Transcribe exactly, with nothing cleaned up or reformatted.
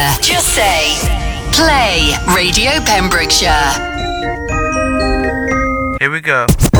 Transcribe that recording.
Just say, play Radio Pembrokeshire. Here we go.